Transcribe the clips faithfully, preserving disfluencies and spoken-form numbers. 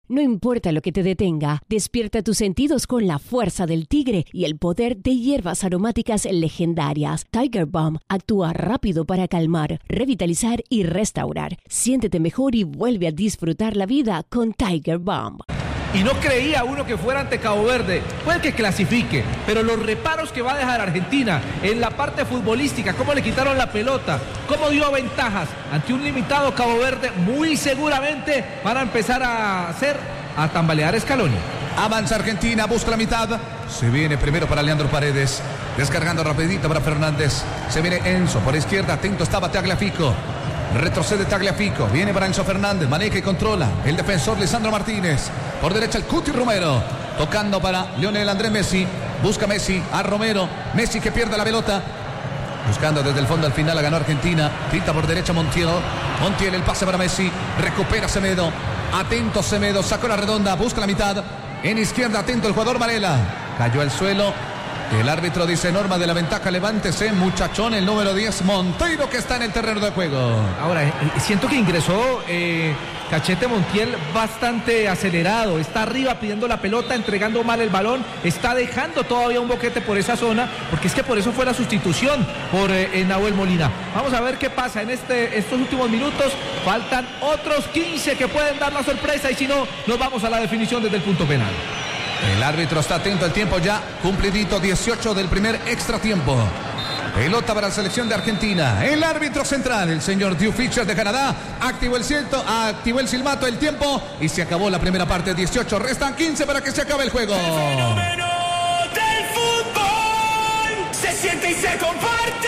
No importa lo que te detenga, despierta tus sentidos con la fuerza del tigre y el poder de hierbas aromáticas legendarias. Tiger Balm actúa rápido para calmar, revitalizar y restaurar. Siéntete mejor y vuelve a disfrutar la vida con Tiger Balm. Y no creía uno que fuera ante Cabo Verde, puede que clasifique, pero los reparos que va a dejar Argentina en la parte futbolística, cómo le quitaron la pelota, cómo dio ventajas ante un limitado Cabo Verde, muy seguramente van a empezar a hacer, a tambalear Scaloni. Avanza Argentina, busca la mitad, se viene primero para Leandro Paredes, descargando rapidito para Fernández, se viene Enzo por izquierda, atento estaba Tagliafico. Retrocede Tagliafico, viene para Enzo Fernández, maneja y controla el defensor Lisandro Martínez. Por derecha el Cuti Romero, tocando para Lionel Andrés Messi. Busca Messi a Romero, Messi que pierde la pelota. Buscando desde el fondo al final, la ganó Argentina. Pinta por derecha Montiel, Montiel el pase para Messi, recupera Semedo. Atento Semedo, sacó la redonda, busca la mitad. En izquierda, atento el jugador Varela. Cayó al suelo. El árbitro dice norma de la ventaja, levántese muchachón, el número diez, Monteiro, que está en el terreno de juego. Ahora, eh, siento que ingresó eh, Cachete Montiel bastante acelerado, está arriba pidiendo la pelota, entregando mal el balón, está dejando todavía un boquete por esa zona, porque es que por eso fue la sustitución por eh, Nahuel Molina. Vamos a ver qué pasa en este, estos últimos minutos, faltan otros quince que pueden dar la sorpresa y si no, nos vamos a la definición desde el punto penal. El árbitro está atento al tiempo ya, cumplidito dieciocho del primer extra tiempo. Pelota para la selección de Argentina. El árbitro central, el señor Drew Fisher de Canadá, activó el ciento, activó el silbato, el tiempo y se acabó la primera parte. dieciocho, restan quince para que se acabe el juego. El fenómeno del fútbol se siente y se comparte.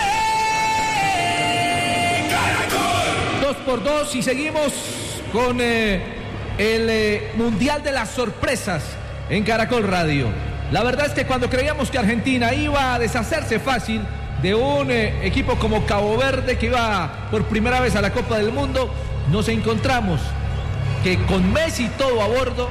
Caracol. Dos por dos y seguimos con eh, el eh, Mundial de las Sorpresas en Caracol Radio. La verdad es que cuando creíamos que Argentina iba a deshacerse fácil de un eh, equipo como Cabo Verde que iba por primera vez a la Copa del Mundo, nos encontramos que con Messi todo a bordo,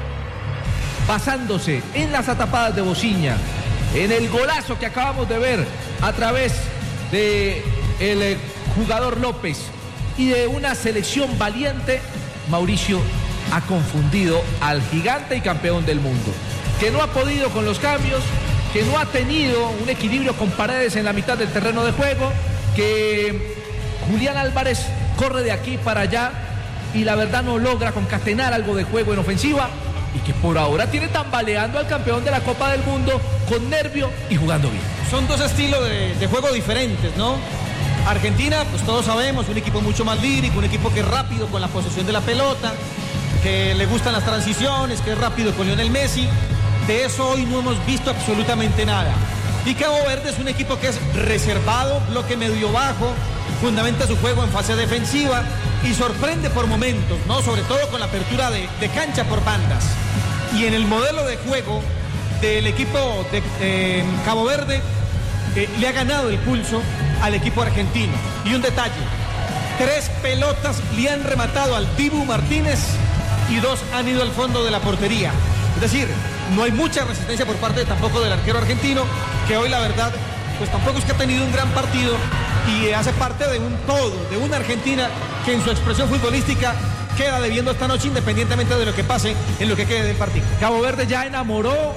basándose en las atapadas de Bociña, en el golazo que acabamos de ver a través de el eh, jugador López y de una selección valiente, Mauricio ha confundido al gigante y campeón del mundo, que no ha podido con los cambios, que no ha tenido un equilibrio con Paredes en la mitad del terreno de juego, que Julián Álvarez corre de aquí para allá y la verdad no logra concatenar algo de juego en ofensiva y que por ahora tiene tambaleando al campeón de la Copa del Mundo con nervio y jugando bien. Son dos estilos de, de juego diferentes, ¿no? Argentina, pues todos sabemos, un equipo mucho más lírico, un equipo que es rápido con la posesión de la pelota, que le gustan las transiciones, que es rápido con Lionel Messi. De eso hoy no hemos visto absolutamente nada. Y Cabo Verde es un equipo que es reservado, bloque medio bajo, fundamenta su juego en fase defensiva y sorprende por momentos, ¿no? Sobre todo con la apertura de, de cancha por bandas. Y en el modelo de juego del equipo de eh, Cabo Verde eh, le ha ganado el pulso al equipo argentino. Y un detalle, tres pelotas le han rematado al Dibu Martínez y dos han ido al fondo de la portería. Es decir, no hay mucha resistencia por parte tampoco del arquero argentino, que hoy la verdad, pues tampoco es que ha tenido un gran partido y hace parte de un todo, de una Argentina que en su expresión futbolística queda debiendo esta noche independientemente de lo que pase en lo que quede del partido. Cabo Verde ya enamoró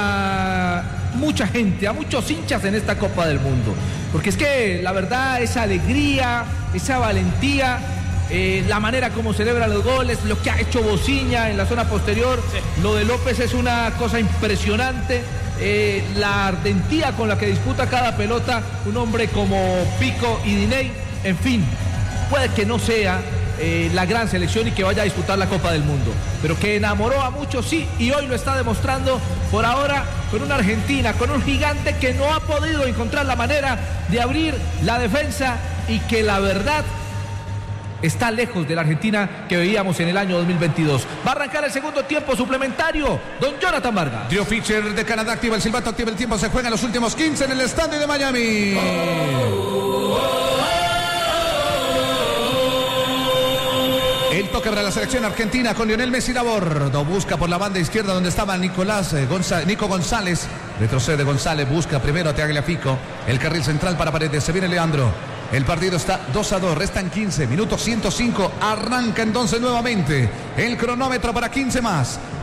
a mucha gente, a muchos hinchas en esta Copa del Mundo, porque es que la verdad esa alegría, esa valentía, Eh, la manera como celebra los goles, lo que ha hecho Bociña en la zona posterior, sí. Lo de López es una cosa impresionante, eh, la ardentía con la que disputa cada pelota un hombre como Pico y Diney, en fin, puede que no sea eh, la gran selección y que vaya a disputar la Copa del Mundo, pero que enamoró a muchos sí, y hoy lo está demostrando por ahora con una Argentina, con un gigante que no ha podido encontrar la manera de abrir la defensa y que la verdad está lejos de la Argentina que veíamos en el año dos mil veintidós. Va a arrancar el segundo tiempo suplementario, don Jonathan Vargas. Drew Fisher de Canadá activa el silbato, activa el tiempo, se juegan los últimos quince en el estadio de Miami. Oh, oh, oh. El toque para la selección argentina con Lionel Messi a bordo. Busca por la banda izquierda donde estaba Nicolás eh, González, Nico González. Retrocede González, busca primero a Tagliafico. El carril central para Paredes, se viene Leandro. El partido está dos a dos, restan quince, minutos ciento cinco, arranca entonces nuevamente el cronómetro para quince más.